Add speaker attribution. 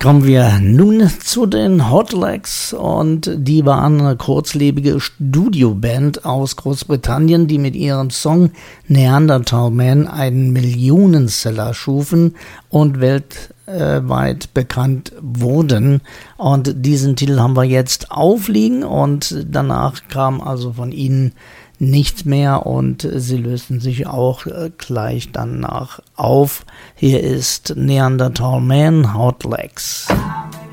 Speaker 1: Kommen wir nun zu den Hot Legs und die waren eine kurzlebige Studioband aus Großbritannien, die mit ihrem Song Neanderthal Man einen Millionenseller schufen und weltweit bekannt wurden. Und diesen Titel haben wir jetzt aufliegen und danach kam also von ihnen nichts mehr und sie lösten sich auch gleich danach auf. Hier ist Neanderthal Man, Hot Legs.